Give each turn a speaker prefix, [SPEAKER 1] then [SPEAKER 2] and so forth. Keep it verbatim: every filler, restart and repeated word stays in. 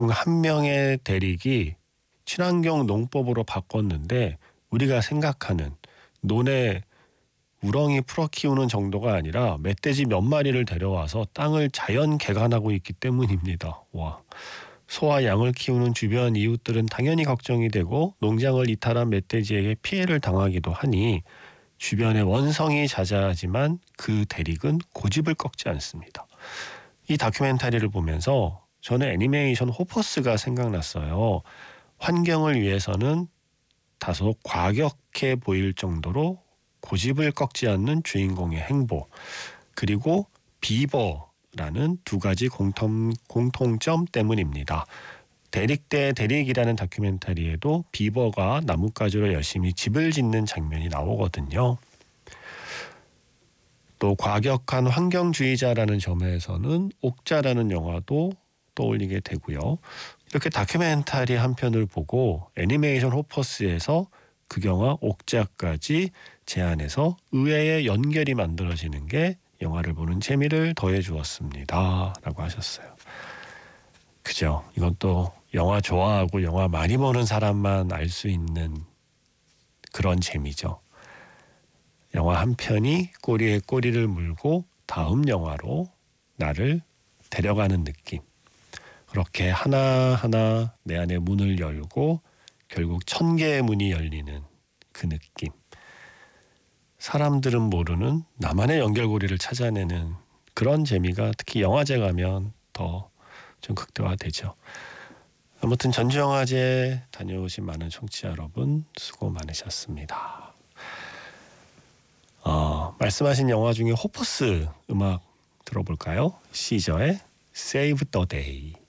[SPEAKER 1] 한 명의 대릭이 친환경 농법으로 바꿨는데 우리가 생각하는 논에 우렁이 풀어 키우는 정도가 아니라 멧돼지 몇 마리를 데려와서 땅을 자연 개간하고 있기 때문입니다. 와. 소와 양을 키우는 주변 이웃들은 당연히 걱정이 되고 농장을 이탈한 멧돼지에게 피해를 당하기도 하니 주변의 원성이 자자하지만 그 대릭은 고집을 꺾지 않습니다. 이 다큐멘터리를 보면서 저는 애니메이션 호퍼스가 생각났어요. 환경을 위해서는 다소 과격해 보일 정도로 고집을 꺾지 않는 주인공의 행보, 그리고 비버라는 두 가지 공통, 공통점 때문입니다. 대릭 대 대릭이라는 다큐멘터리에도 비버가 나뭇가지로 열심히 집을 짓는 장면이 나오거든요. 또 과격한 환경주의자라는 점에서는 옥자라는 영화도 떠올리게 되고요. 이렇게 다큐멘터리 한 편을 보고 애니메이션 호퍼스에서 그 영화 옥자까지 제안해서 의외의 연결이 만들어지는 게 영화를 보는 재미를 더해 주었습니다. 라고 하셨어요. 그죠? 이건 또 영화 좋아하고 영화 많이 보는 사람만 알 수 있는 그런 재미죠. 영화 한 편이 꼬리에 꼬리를 물고 다음 영화로 나를 데려가는 느낌. 그렇게 하나하나 내 안에 문을 열고 결국 천 개의 문이 열리는 그 느낌. 사람들은 모르는 나만의 연결고리를 찾아내는 그런 재미가 특히 영화제 가면 더 좀 극대화되죠. 아무튼 전주영화제 다녀오신 많은 청취자 여러분 수고 많으셨습니다. 어, 말씀하신 영화 중에 호퍼스 음악 들어볼까요? 시저의 Save the Day.